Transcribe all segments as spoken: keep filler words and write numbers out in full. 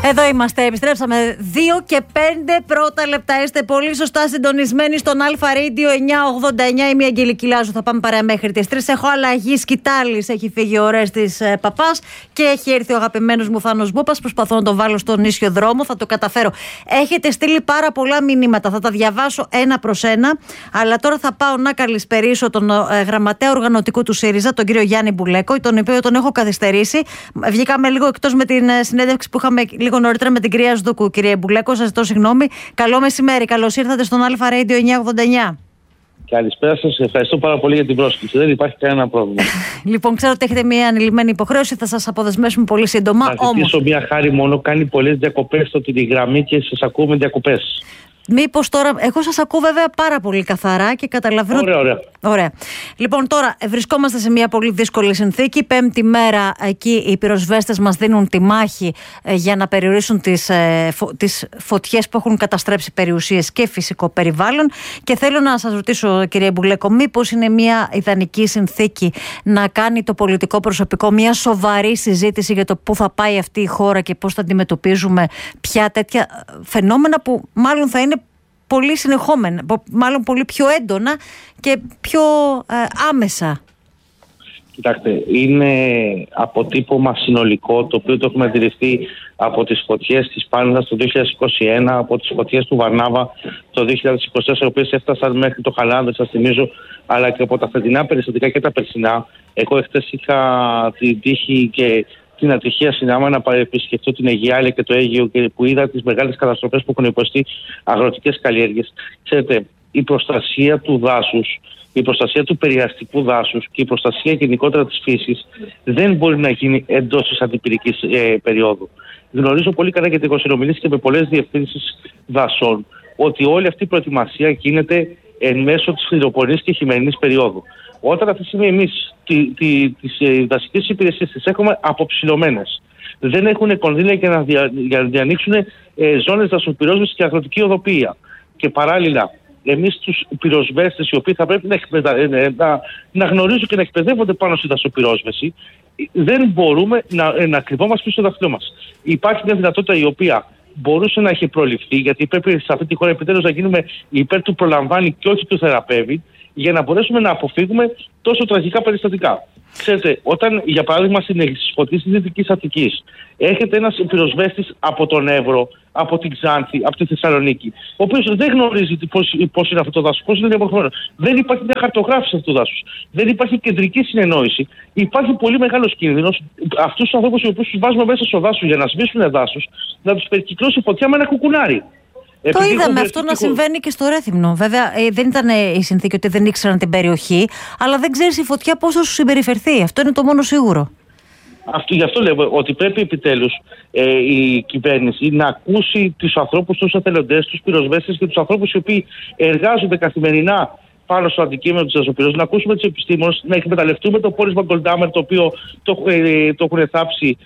Εδώ είμαστε, επιστρέψαμε. δύο και πέντε πρώτα λεπτά. Είστε πολύ σωστά συντονισμένοι στον Αλφα Radio εννιακόσια ογδόντα εννιά. Είμαι η Αγγελική Λάζου. Θα πάμε παρέα μέχρι τις τρεις. Έχω αλλαγή. Σκητάλης έχει φύγει ο Ορέστης ε, Παπάς και έχει έρθει ο αγαπημένος μου Θάνος Μπούπας. Προσπαθώ να τον βάλω στον ίσιο δρόμο. Θα το καταφέρω. Έχετε στείλει πάρα πολλά μηνύματα. Θα τα διαβάσω ένα προς ένα. Αλλά τώρα θα πάω να καλησπερίσω τον ε, γραμματέα οργανωτικού του ΣΥΡΙΖΑ, τον κύριο Γιάννη Μπουλέκο, τον οποίο τον έχω καθυστερήσει. Βγήκαμε λίγο εκτός με την ε, συνέντευξη που είχαμε λίγο νωρίτερα με την κυρία Σδούκου. Κύριε Μπουλέκο, σας ζητώ συγγνώμη. Καλό μεσημέρι. Καλώς ήρθατε στον Αλφα Radio εννιακόσια ογδόντα εννιά. Καλησπέρα σας. Ευχαριστώ πάρα πολύ για την πρόσκληση. Δεν υπάρχει κανένα πρόβλημα. Λοιπόν, ξέρω ότι έχετε μια ανηλυμένη υποχρέωση. Θα σας αποδεσμεύσουμε πολύ σύντομα. Θα ζητήσω μια χάρη μόνο. Κάνει πολλές διακοπές στο τη γραμμή και σας ακούμε διακοπές. Μήπως τώρα. Εγώ σας ακούω βέβαια πάρα πολύ καθαρά και καταλαβαίνω. Ωραία, ωραία. Ωραία. Λοιπόν, τώρα βρισκόμαστε σε μια πολύ δύσκολη συνθήκη. Πέμπτη μέρα εκεί οι πυροσβέστες μας δίνουν τη μάχη ε, για να περιορίσουν τις, ε, φω, τις φωτιές που έχουν καταστρέψει περιουσίες και φυσικό περιβάλλον. Και θέλω να σας ρωτήσω, κύριε Μπουλέκο, μήπως είναι μια ιδανική συνθήκη να κάνει το πολιτικό προσωπικό μια σοβαρή συζήτηση για το πού θα πάει αυτή η χώρα και πώς θα αντιμετωπίζουμε πια τέτοια φαινόμενα που μάλλον θα είναι πολύ συνεχόμενα, μάλλον πολύ πιο έντονα και πιο ε, άμεσα. Κοιτάξτε, είναι αποτύπωμα συνολικό το οποίο το έχουμε αντιληφθεί από τις φωτιές της Πάνδας το δύο χιλιάδες είκοσι ένα, από τις φωτιές του Βαρνάβα το δύο χιλιάδες είκοσι τέσσερα, οι οποίες έφτασαν μέχρι το Χαλάνδρ, σας θυμίζω, αλλά και από τα φετινά περιστατικά και τα περσινά. Εγώ εχθές είχα την τύχη και την ατυχία συνάμα να επισκεφτώ την Αιγιάλια και το Αίγυο, και που είδα τις μεγάλες καταστροφές που έχουν υποστεί αγροτικές καλλιέργειες. Ξέρετε, η προστασία του δάσους, η προστασία του περιαστικού δάσους και η προστασία γενικότερα της φύσης δεν μπορεί να γίνει εντός της αντιπυρικής ε, περίοδου. Γνωρίζω πολύ καλά, γιατί έχω συνομιλήσει και με πολλές διευθύνσεις δασών, ότι όλη αυτή η προετοιμασία γίνεται εν μέσω της χειροπονής και χειμερινής περίοδου. Όταν αυτή τη στιγμή εμείς τη, τη, τις ε, δασικές υπηρεσίες τις έχουμε αποψηλωμένες, δεν έχουν κονδύλια για να, δια, για να διανοίξουν ε, ζώνες δασοπυρόσβεσης και αγροτική οδοποιία. Και παράλληλα, εμείς τους πυροσβέστες, οι οποίοι θα πρέπει να, εκπαιδα... να, να γνωρίζουν και να εκπαιδεύονται πάνω στη δασοπυρόσβεση, δεν μπορούμε να, να κρυβόμαστε πίσω στο δάχτυλό μας. Υπάρχει μια δυνατότητα η οποία μπορούσε να έχει προληφθεί, γιατί πρέπει σε αυτή τη χώρα επιτέλους να γίνουμε υπέρ του προλαμβάνει και όχι του θεραπεύει, για να μπορέσουμε να αποφύγουμε τόσο τραγικά περιστατικά. Ξέρετε, όταν για παράδειγμα στις φωτίες της Δυτικής Αττικής έρχεται ένας πυροσβέστης από τον Εύρο, από την Ξάνθη, από τη Θεσσαλονίκη, ο οποίος δεν γνωρίζει πώς, πώς είναι αυτό το δάσος, πώς είναι διαμορφωμένο. Δεν υπάρχει μια χαρτογράφηση αυτού του δάσους. Δεν υπάρχει κεντρική συνεννόηση. Υπάρχει πολύ μεγάλος κίνδυνος αυτούς τους ανθρώπους οι οποίους τους βάζουμε μέσα στο δάσο για να σβήσουν δάσους, να τους περικυκλώσει φωτιά με ένα κουκουνάρι. Το Επειδή είδαμε αυτό να συμβαίνει και στο Ρέθυμνο. Βέβαια, ε, δεν ήταν η συνθήκη ότι δεν ήξεραν την περιοχή, αλλά δεν ξέρεις η φωτιά πώς θα σου συμπεριφερθεί. Αυτό είναι το μόνο σίγουρο. Αυτό, γι' αυτό λέω ότι πρέπει επιτέλους ε, η κυβέρνηση να ακούσει τους ανθρώπους, τους εθελοντές, τους πυροσβέστες και τους ανθρώπους οι οποίοι εργάζονται καθημερινά πάνω στο αντικείμενο της δασοπυρόσβεσης, να ακούσουμε τους επιστήμονες, να εκμεταλλευτούμε το πόρισμα Goldhammer, το οποίο το, ε, το έχουν θάψει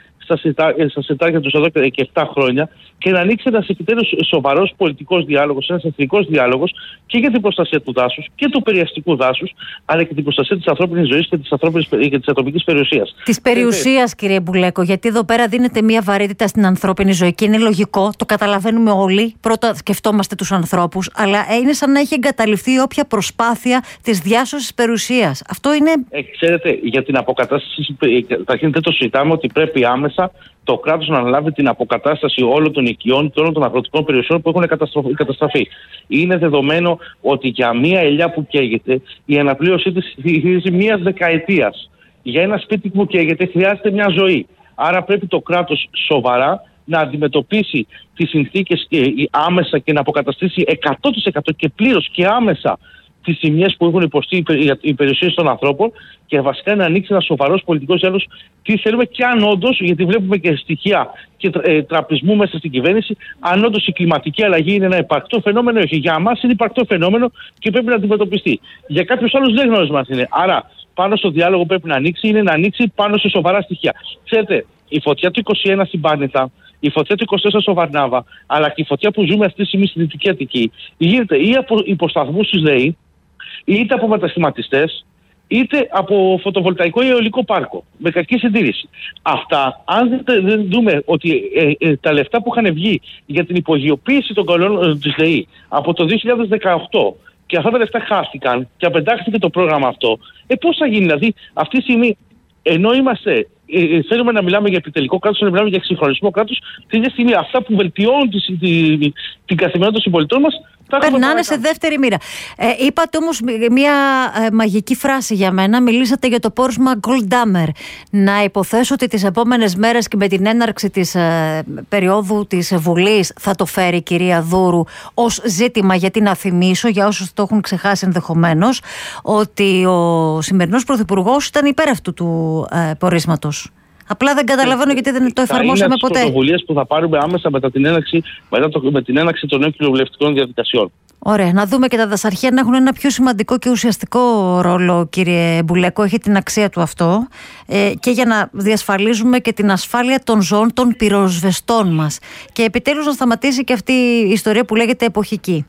στα σιτάρια τους εδώ και επτά χρόνια, και να ανοίξει ένας επιτέλους σοβαρός πολιτικός διάλογος, ένας εθνικός διάλογος και για την προστασία του δάσους και του περιαστικού δάσους, αλλά και την προστασία της ανθρώπινης ζωής και της, ανθρώπινης, και της ατομικής περιουσίας. Της περιουσίας, κύριε Μπουλέκο, γιατί εδώ πέρα δίνεται μια βαρύτητα στην ανθρώπινη ζωή και είναι λογικό, το καταλαβαίνουμε όλοι. Πρώτα σκεφτόμαστε τους ανθρώπους, αλλά είναι σαν να έχει εγκαταλειφθεί όποια προσπάθεια της διάσωσης περιουσίας. Αυτό είναι. Ε, ξέρετε, για την αποκατάσταση, καταρχήν δεν το συζητάμε, ότι πρέπει άμεσα το κράτος να αναλάβει την αποκατάσταση όλων των οικειών και όλων των αγροτικών περιουσιών που έχουν καταστραφεί. Είναι δεδομένο ότι για μία ελιά που καίγεται, η αναπλήρωσή της χρειάζεται μία δεκαετία. Για ένα σπίτι που καίγεται χρειάζεται μια ζωή. Άρα πρέπει το κράτος σοβαρά να αντιμετωπίσει τις συνθήκες άμεσα και να αποκαταστήσει εκατό τοις εκατό και πλήρως και άμεσα τις ζημιές που έχουν υποστεί οι περιουσίες των ανθρώπων, και βασικά να ανοίξει ένα σοβαρός πολιτικός διάλογος τι θέλουμε, και αν όντως, γιατί βλέπουμε και στοιχεία και ε, τραπισμού μέσα στην κυβέρνηση, αν όντως η κλιματική αλλαγή είναι ένα υπαρκτό φαινόμενο, όχι. Για μας είναι υπαρκτό φαινόμενο και πρέπει να αντιμετωπιστεί. Για κάποιους άλλους δεν γνωρίζουμε αν είναι. Άρα, πάνω στο διάλογο πρέπει να ανοίξει, είναι να ανοίξει πάνω σε σοβαρά στοιχεία. Ξέρετε, η φωτιά του είκοσι ένα στην Πάνεθα, η φωτιά του είκοσι τέσσερα στο Βαρνάβα, αλλά και η φωτιά που ζούμε αυτή τη στιγμή στη Δυτική Αττική, γίνεται ή από υποσταθμούς της ΔΕΗ, είτε από μετασχηματιστές, είτε από φωτοβολταϊκό ή αιωλικό πάρκο με κακή συντήρηση. Αυτά, αν δεν, δεν δούμε ότι ε, ε, τα λεφτά που είχαν βγει για την υπογειοποίηση των κανόνων της ΔΕΗ από το δύο χιλιάδες δεκαοκτώ και αυτά τα λεφτά χάθηκαν και απεντάχθηκε το πρόγραμμα αυτό, ε, πώς θα γίνει? Δηλαδή, αυτή τη στιγμή, ενώ είμαστε, ε, θέλουμε να μιλάμε για επιτελικό κράτος, να μιλάμε για εξυγχρονισμό κράτους, την ίδια στιγμή αυτά που βελτιώνουν τη, τη, τη, την καθημερινότητα των συμπολιτών μας περνάνε σε δεύτερη μοίρα. Ε, είπατε όμως μια ε, μαγική φράση για μένα. Μιλήσατε για το πόρισμα Goldhammer. Να υποθέσω ότι τις επόμενες μέρες και με την έναρξη της ε, περίοδου της Βουλής θα το φέρει η κυρία Δούρου ως ζήτημα, γιατί να θυμίσω για όσους το έχουν ξεχάσει ενδεχομένως ότι ο σημερινός πρωθυπουργός ήταν υπέρ αυτού του ε, πορίσματος. Απλά δεν καταλαβαίνω γιατί δεν το εφαρμόσαμε ποτέ. Είναι πρωτοβουλίες που θα πάρουμε άμεσα μετά την έναξη, μετά το, με την έναξη των νέων κοινοβουλευτικών διαδικασιών. Ωραία. Να δούμε και τα δασαρχεία να έχουν ένα πιο σημαντικό και ουσιαστικό ρόλο, κύριε Μπουλέκο. Έχει την αξία του αυτό. Ε, και για να διασφαλίζουμε και την ασφάλεια των ζώων, των πυροσβεστών μας. Και επιτέλους να σταματήσει και αυτή η ιστορία που λέγεται εποχική.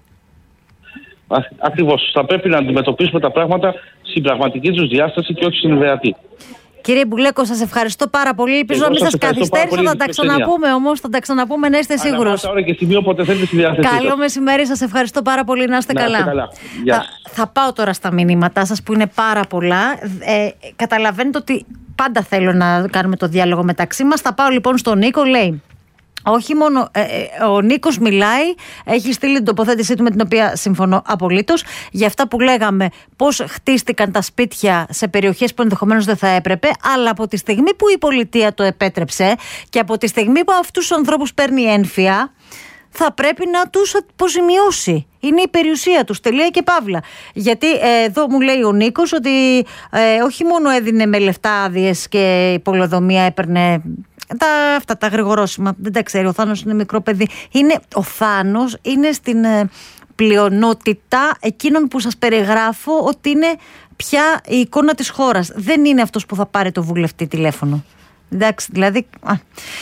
Ακριβώς. Θα πρέπει να αντιμετωπίσουμε τα πράγματα στην πραγματική τους διάσταση και όχι στην ιδεατή. Κύριε Μπουλέκο, σας ευχαριστώ πάρα πολύ. Ελπίζω να μην σας καθυστέρησα. Θα τα ξαναπούμε όμως. Θα τα ξαναπούμε, να είστε σίγουρος. Ώρα και στιγμή, όποτε θέλετε στη διάθεσή σας. Καλό μεσημέρι, σας ευχαριστώ πάρα πολύ. Να είστε να καλά. καλά. Θα, θα πάω τώρα στα μηνύματά σας που είναι πάρα πολλά. Ε, καταλαβαίνετε ότι πάντα θέλω να κάνουμε το διάλογο μεταξύ μας. Θα πάω λοιπόν στον Νίκο. Λέει. Όχι μόνο, ε, ε, ο Νίκος μιλάει, έχει στείλει την τοποθέτησή του με την οποία συμφωνώ απολύτως για αυτά που λέγαμε, πώς χτίστηκαν τα σπίτια σε περιοχές που ενδεχομένως δεν θα έπρεπε, αλλά από τη στιγμή που η πολιτεία το επέτρεψε και από τη στιγμή που αυτούς τους ανθρώπους παίρνει ένφια, θα πρέπει να τους αποζημιώσει. Είναι η περιουσία τους, τελεία και παύλα. Γιατί ε, εδώ μου λέει ο Νίκος ότι ε, όχι μόνο έδινε με λεφτά άδειες και η πολεοδομία έπαιρνε τα, αυτά τα γρηγορόσημα, δεν τα ξέρει, ο Θάνος είναι μικρό παιδί. Είναι, ο Θάνος είναι στην ε, πλειονότητα εκείνων που σας περιγράφω ότι είναι πια η εικόνα της χώρας. Δεν είναι αυτός που θα πάρει το βουλευτή τηλέφωνο. Εντάξει, δηλαδή. Α.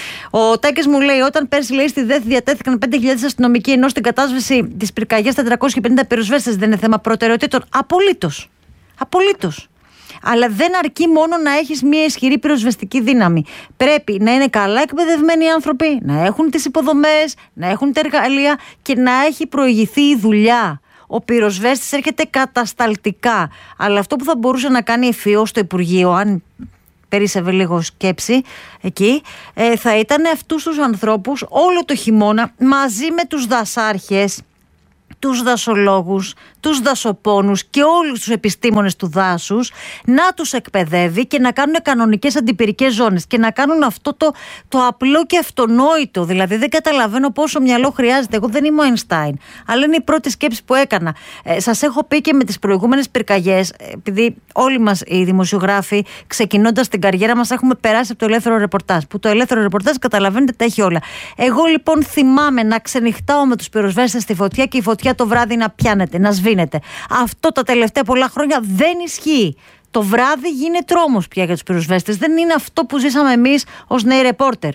Ο Τάκης μου λέει: όταν πέρσι λέει στη ΔΕΘ διατέθηκαν πέντε χιλιάδες αστυνομικοί, ενώ στην κατάσβεση της πυρκαγιάς τετρακόσιοι πενήντα πυροσβέστες, δεν είναι θέμα προτεραιοτήτων. Απολύτως. Απολύτως. Αλλά δεν αρκεί μόνο να έχεις μια ισχυρή πυροσβεστική δύναμη. Πρέπει να είναι καλά εκπαιδευμένοι οι άνθρωποι, να έχουν τις υποδομές, να έχουν τα εργαλεία και να έχει προηγηθεί η δουλειά. Ο πυροσβέστης έρχεται κατασταλτικά. Αλλά αυτό που θα μπορούσε να κάνει ευφυώς το Υπουργείο, αν περίσσευε λίγο σκέψη εκεί, ε, θα ήταν αυτούς τους ανθρώπους όλο το χειμώνα μαζί με τους δασάρχες, τους δασολόγους, τους δασοπόνους και όλους τους επιστήμονες του δάσους να τους εκπαιδεύει και να κάνουν κανονικές αντιπυρικές ζώνες και να κάνουν αυτό το, το απλό και αυτονόητο. Δηλαδή δεν καταλαβαίνω πόσο μυαλό χρειάζεται. Εγώ δεν είμαι ο Einstein, αλλά είναι η πρώτη σκέψη που έκανα. Ε, σας έχω πει και με τις προηγούμενες πυρκαγιές, επειδή όλοι μας οι δημοσιογράφοι ξεκινώντας την καριέρα μας έχουμε περάσει από το ελεύθερο ρεπορτάζ, που το ελεύθερο ρεπορτάζ καταλαβαίνετε τα έχει όλα. Εγώ λοιπόν θυμάμαι να ξενυχτάω με τους πυροσβέστες στη φωτιά και η φωτιά το βράδυ να πιάνεται, να σβήνεται. Αυτό τα τελευταία πολλά χρόνια δεν ισχύει. Το βράδυ γίνεται τρόμος πια για τους πυροσβέστες. Δεν είναι αυτό που ζήσαμε εμείς ως νέοι ρεπόρτερ.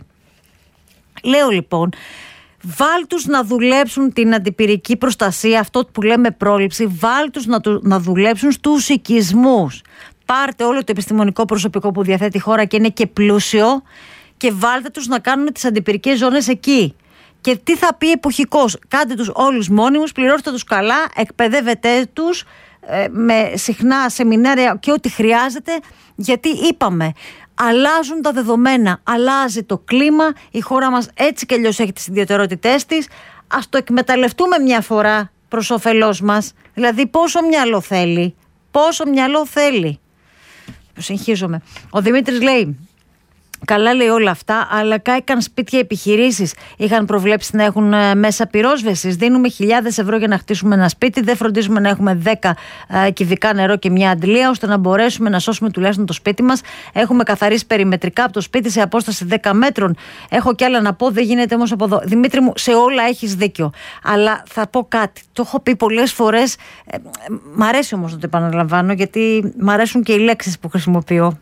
Λέω λοιπόν, βάλ τους να δουλέψουν την αντιπυρική προστασία, αυτό που λέμε πρόληψη, βάλ τους να, να δουλέψουν στους οικισμούς. Πάρτε όλο το επιστημονικό προσωπικό που διαθέτει η χώρα και είναι και πλούσιο και βάλτε τους να κάνουν τις αντιπυρικές ζώνες εκεί. Και τι θα πει εποχικός? Κάντε τους όλους μόνιμους, πληρώστε τους καλά, εκπαιδεύετε τους ε, με συχνά σεμινάρια και ό,τι χρειάζεται, γιατί είπαμε, αλλάζουν τα δεδομένα, αλλάζει το κλίμα, η χώρα μας έτσι και αλλιώς έχει τις ιδιαιτερότητές της, ας το εκμεταλλευτούμε μια φορά προς όφελός μας. Δηλαδή πόσο μυαλό θέλει, πόσο μυαλό θέλει. Συγχύζομαι. Ο Δημήτρης λέει: καλά λέει όλα αυτά, αλλά κάηκαν σπίτια επιχειρήσεις. Είχαν προβλέψει να έχουν μέσα πυρόσβεσης. Δίνουμε χιλιάδες ευρώ για να χτίσουμε ένα σπίτι. Δεν φροντίζουμε να έχουμε δέκα ε, κυβικά νερό και μια αντλία, ώστε να μπορέσουμε να σώσουμε τουλάχιστον το σπίτι μας. Έχουμε καθαρίσει περιμετρικά από το σπίτι σε απόσταση δέκα μέτρων. Έχω κι άλλα να πω, δεν γίνεται όμως από εδώ. Δημήτρη μου, σε όλα έχεις δίκιο. Αλλά θα πω κάτι. Το έχω πει πολλές φορές. Ε, μ' αρέσει όμως να το επαναλαμβάνω, γιατί μ' αρέσουν και οι λέξεις που χρησιμοποιώ.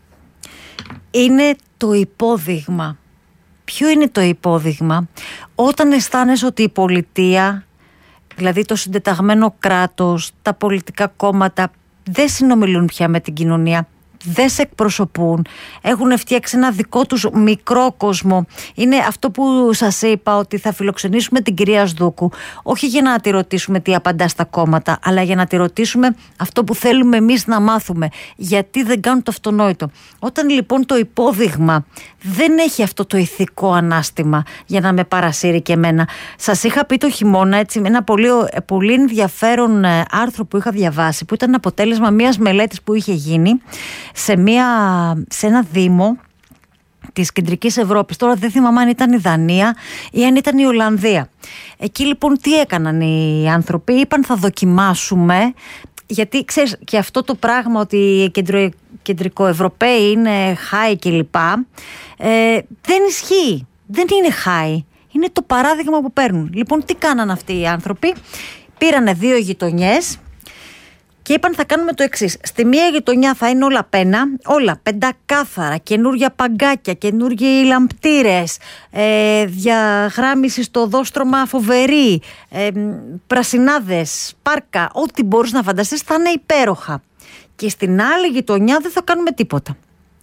Είναι το υπόδειγμα. Ποιο είναι το υπόδειγμα? Όταν αισθάνεσαι ότι η πολιτεία, δηλαδή το συντεταγμένο κράτος, τα πολιτικά κόμματα δεν συνομιλούν πια με την κοινωνία, δεν σε εκπροσωπούν, έχουν φτιάξει ένα δικό τους μικρό κόσμο. Είναι αυτό που σας είπα, ότι θα φιλοξενήσουμε την κυρία Σδούκου, όχι για να τη ρωτήσουμε τι απαντά στα κόμματα, αλλά για να τη ρωτήσουμε αυτό που θέλουμε εμείς να μάθουμε, γιατί δεν κάνουν το αυτονόητο. Όταν λοιπόν το υπόδειγμα δεν έχει αυτό το ηθικό ανάστημα για να με παρασύρει και εμένα. Σας είχα πει το χειμώνα, έτσι, ένα πολύ, πολύ ενδιαφέρον άρθρο που είχα διαβάσει, που ήταν αποτέλεσμα μιας μελέτης που είχε γίνει σε, μια, σε ένα δήμο της κεντρικής Ευρώπης. Τώρα δεν θυμάμαι αν ήταν η Δανία ή αν ήταν η Ολλανδία. Εκεί λοιπόν τι έκαναν οι άνθρωποι? Είπαν θα δοκιμάσουμε, γιατί ξέρεις και αυτό το πράγμα ότι οι κεντρο, κεντρικοευρωπαίοι είναι high κλπ, ε, δεν ισχύει, δεν είναι high, είναι το παράδειγμα που παίρνουν. Λοιπόν, τι κάναν αυτοί οι άνθρωποι? Πήρανε δύο γειτονιές και είπαν θα κάνουμε το εξής. Στη μία γειτονιά θα είναι όλα πένα, όλα πεντακάθαρα, καινούργια παγκάκια, καινούργιοι λαμπτήρες, ε, διαγράμμιση στο οδόστρωμα φοβερή, ε, πρασινάδες, πάρκα, ό,τι μπορείς να φανταστείς θα είναι υπέροχα. Και στην άλλη γειτονιά δεν θα κάνουμε τίποτα.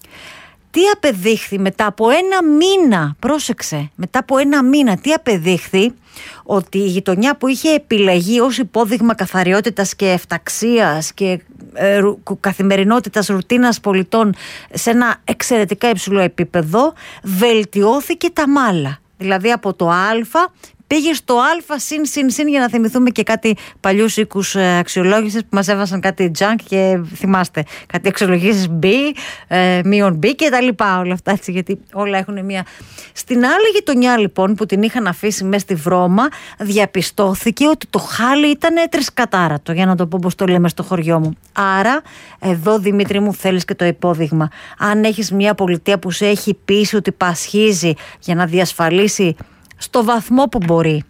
Τι απεδείχθη μετά από ένα μήνα, πρόσεξε, μετά από ένα μήνα, τι απεδείχθη? Ότι η γειτονιά που είχε επιλεγεί ως υπόδειγμα καθαριότητας και εφταξίας και ε, ρου, καθημερινότητας, ρουτίνας πολιτών σε ένα εξαιρετικά υψηλό επίπεδο, βελτιώθηκε τα μάλα. Δηλαδή από το Α πήγε στο Α συν συν συν, για να θυμηθούμε και κάτι παλιούς οίκους αξιολόγησης που μας έβασαν κάτι junk και θυμάστε κάτι αξιολογήσεις B, ε, μείον B και τα λοιπά, όλα αυτά, έτσι, γιατί όλα έχουν μία. Στην άλλη γειτονιά λοιπόν που την είχαν αφήσει μέσα στη βρώμα, διαπιστώθηκε ότι το χάλι ήταν τρισκατάρατο, για να το πω όπως το λέμε στο χωριό μου. Άρα εδώ, Δημήτρη μου, θέλεις και το υπόδειγμα. Αν έχεις μια πολιτεία που σε έχει πείσει ότι πασχίζει για να διασφαλίσει στο βαθμό που μπορεί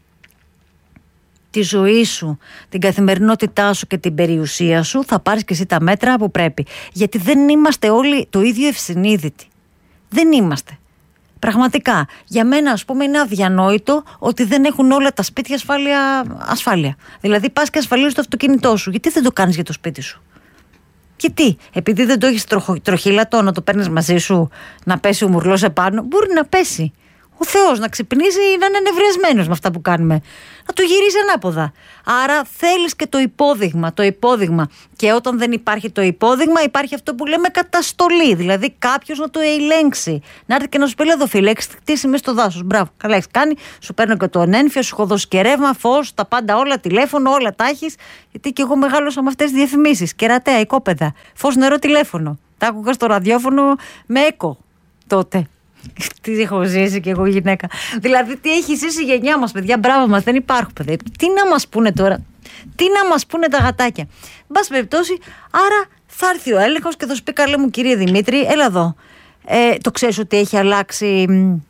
τη ζωή σου, την καθημερινότητά σου και την περιουσία σου, θα πάρεις και εσύ τα μέτρα που πρέπει. Γιατί δεν είμαστε όλοι το ίδιο ευσυνείδητοι. Δεν είμαστε. Πραγματικά. Για μένα, ας πούμε, είναι αδιανόητο ότι δεν έχουν όλα τα σπίτια ασφάλεια. ασφάλεια. Δηλαδή, πας και ασφαλίζεις το αυτοκίνητό σου. Γιατί δεν το κάνεις για το σπίτι σου? Γιατί? Επειδή δεν το έχεις τροχύλατο να το παίρνεις μαζί σου, να πέσει ο μουρλός επάνω? Μπορεί να πέσει. Ο Θεός να ξυπνήσει ή να είναι νευριασμένος με αυτά που κάνουμε. Να το γυρίσει ανάποδα. Άρα θέλεις και το υπόδειγμα, το υπόδειγμα. Και όταν δεν υπάρχει το υπόδειγμα, υπάρχει αυτό που λέμε καταστολή. Δηλαδή κάποιος να το ελέγξει. Να έρθει και να σου πει: εδώ φίλε, έχεις χτίσει μέσα στο δάσος. Μπράβο, καλά έχεις κάνει. Σου παίρνω και το ενένφιο, σου έχω δώσει και ρεύμα, φως, τα πάντα όλα, τηλέφωνο, όλα τα έχεις. Γιατί και εγώ μεγάλωσα με αυτές τις διαφημίσεις. Κερατέα, οικόπεδα. Φως, νερό, τηλέφωνο. Τα άκουγα στο ραδιόφωνο με έκο τότε. Τι έχω ζήσει και εγώ γυναίκα. Δηλαδή, τι έχει ζήσει η γενιά μας, παιδιά. Μπράβο μας, δεν υπάρχουν παιδιά. Τι να μας πούνε τώρα, τι να μας πούνε τα γατάκια. Εν πάση περιπτώσει, άρα θα έρθει ο έλεγχος και θα σου πει: καλέ μου κύριε Δημήτρη, έλα εδώ. Ε, το ξέρεις ότι έχει αλλάξει,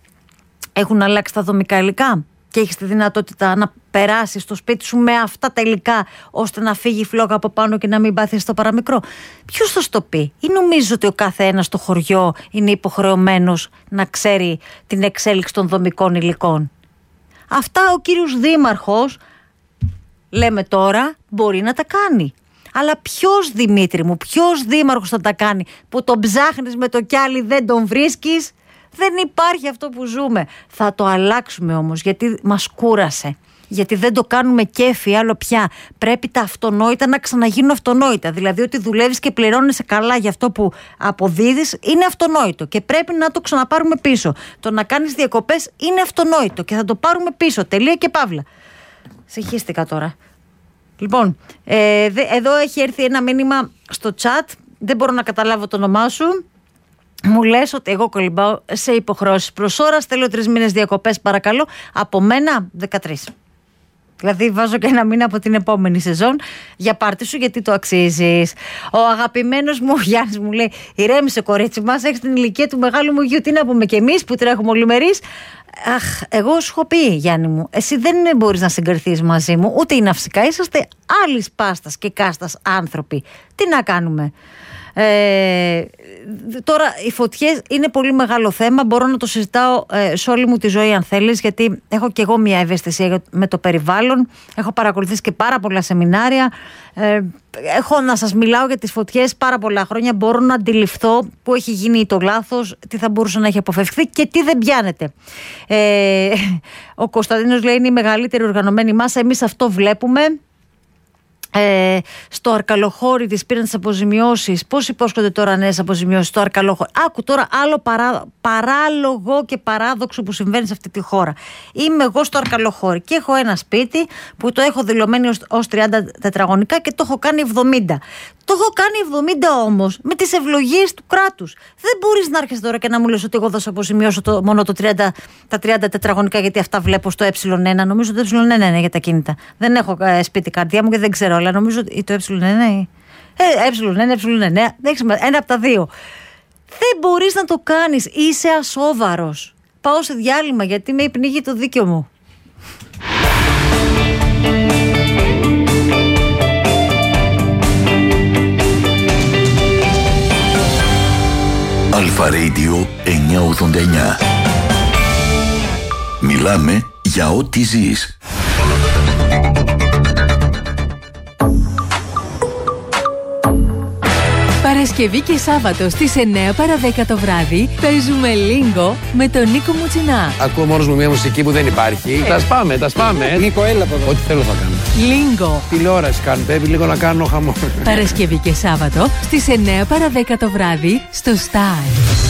έχουν αλλάξει τα δομικά υλικά και έχεις τη δυνατότητα να περάσεις στο σπίτι σου με αυτά τα υλικά, ώστε να φύγει η φλόγα από πάνω και να μην πάθεις το παραμικρό? Ποιος θα στο πει? Ή νομίζεις ότι ο κάθε ένας στο χωριό είναι υποχρεωμένος να ξέρει την εξέλιξη των δομικών υλικών? Αυτά ο κύριος Δήμαρχος, λέμε τώρα, μπορεί να τα κάνει. Αλλά ποιος, Δημήτρη μου, ποιος δήμαρχος θα τα κάνει, που τον ψάχνεις με το κιάλι δεν τον βρίσκεις? Δεν υπάρχει αυτό που ζούμε. Θα το αλλάξουμε όμως, γιατί μας κούρασε. Γιατί δεν το κάνουμε κέφι άλλο πια. Πρέπει τα αυτονόητα να ξαναγίνουν αυτονόητα. Δηλαδή ότι δουλεύεις και πληρώνεσαι καλά για αυτό που αποδίδεις είναι αυτονόητο και πρέπει να το ξαναπάρουμε πίσω. Το να κάνεις διακοπές είναι αυτονόητο και θα το πάρουμε πίσω. Τελεία και παύλα. Συγχύστηκα τώρα. Λοιπόν, ε, εδώ έχει έρθει ένα μήνυμα στο chat. Δεν μπορώ να καταλάβω το όνομά σου. Μου λες ότι εγώ κολυμπάω σε υποχρεώσεις. Προς ώρας θέλω τρεις μήνες διακοπές, παρακαλώ. Από μένα δεκατρείς. Δηλαδή βάζω και ένα μήνα από την επόμενη σεζόν για πάρτι σου, γιατί το αξίζεις. Ο αγαπημένος μου Γιάννης μου λέει: ηρέμησε κορίτσι μας, έχεις την ηλικία του μεγάλου μου γιου. Τι να πούμε κι εμείς που τρέχουμε ολημερείς? Αχ, εγώ σου έχω πει, Γιάννη μου, εσύ δεν μπορείς να συγκριθείς μαζί μου, ούτε οι ναυσικά. Είσαστε άλλης πάστας και κάστας άνθρωποι. Τι να κάνουμε? Ε, τώρα οι φωτιές είναι πολύ μεγάλο θέμα. Μπορώ να το συζητάω ε, σε όλη μου τη ζωή αν θέλεις, γιατί έχω και εγώ μια ευαισθησία με το περιβάλλον. Έχω παρακολουθήσει και πάρα πολλά σεμινάρια. Ε, έχω να σας μιλάω για τις φωτιές πάρα πολλά χρόνια. Μπορώ να αντιληφθώ που έχει γίνει το λάθος, τι θα μπορούσε να έχει αποφευχθεί και τι δεν πιάνεται. Ε, ο Κωνσταντίνος λέει είναι η μεγαλύτερη οργανωμένη μάσα. Εμείς αυτό βλέπουμε. Ε, στο Αρκαλοχώρι τις πήραν τις αποζημιώσεις. Πώς υπόσχονται τώρα νέες αποζημιώσεις στο Αρκαλοχώρι? Άκου τώρα άλλο παρά, παράλογο και παράδοξο που συμβαίνει σε αυτή τη χώρα. Είμαι εγώ στο Αρκαλοχώρι και έχω ένα σπίτι που το έχω δηλωμένο ως, ως τριάντα τετραγωνικά και το έχω κάνει εβδομήντα. Το έχω κάνει εβδομήντα όμως με τις ευλογίες του κράτους. Δεν μπορείς να έρχεσαι τώρα και να μου λες ότι εγώ θα σου αποζημιώσω το, μόνο το τριάντα, τα τριάντα τετραγωνικά, γιατί αυτά βλέπω στο ε ένα. Νομίζω ότι το ε ένα είναι για τα κίνητα. Δεν έχω ε, σπίτι καρδιά μου και δεν ξέρω, αλλά νομίζω ότι το ε ένα ή. Ε, ε1, ε9, δεν ξέρω, ένα από τα δύο. Δεν μπορείς να το κάνεις. Είσαι ασόβαρος. Πάω σε διάλειμμα γιατί με πνίγει το δίκαιο μου. Αλφα Radio εννιακόσια ογδόντα εννιά. Μιλάμε για ό,τι ζεις. Παρασκευή και Σάββατο στις εννιά παρά δέκα το βράδυ παίζουμε Λίγκο με τον Νίκο Μουτσινά. Ακούω μόνος μου μια μουσική που δεν υπάρχει. Τα σπάμε, τα σπάμε. Νίκο, έλα από εδώ. Ό,τι θέλω θα κάνω. Λίγκο. Τηλεόραση κάνω, πρέπει λίγο να κάνω χαμό. Παρασκευή και Σάββατο στις εννιά παρά δέκα το βράδυ στο Star.